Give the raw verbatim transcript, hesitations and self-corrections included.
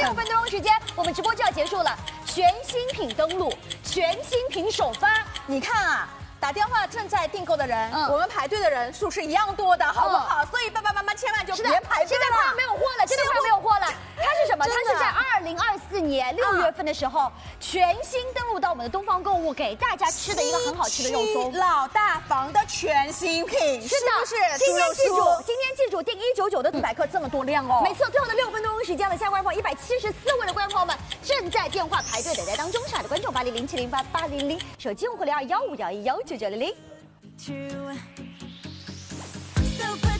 六分钟时间，我们直播就要结束了。全新品登陆，全新品首发， 你看啊。 打电话正在订购的人，嗯、我们排队的人数是一样多的，好不好？嗯、所以爸爸妈妈千万就别排队了。 现在快要没有货了，真的快要没有货了。它是什么？它是在二零二四年六月份的时候，全新登陆到我们的东方购物，给大家吃的一个很好吃的肉松， 老大房的全新品， 是的， 是不是？ 今天记住，今天记住订一九九的一百克这么多量哦。没错，最后的六分钟时间了，现在观众朋友一百七十四位的观众朋友们正在电话排队等待当中，上海的观众八零零七零八八零零，手机用户零二幺五幺一幺九九零零。So